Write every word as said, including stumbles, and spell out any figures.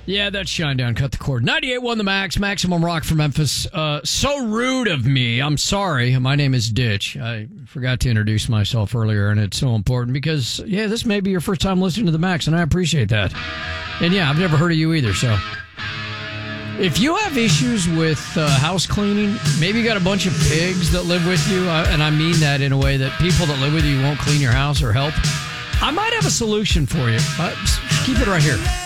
Yeah, that's Shinedown. Cut the cord. ninety-eight point one The Max, Maximum Rock from Memphis. Uh, so rude of me. I'm sorry. My name is Ditch. I forgot to introduce myself earlier, and it's so important because, yeah, this may be your first time listening to The Max, and I appreciate that. And, yeah, I've never heard of you either, so. If you have issues with uh, house cleaning, maybe you got a bunch of pigs that live with you, uh, and I mean that in a way that people that live with you won't clean your house or help, I might have a solution for you. Uh, keep it right here.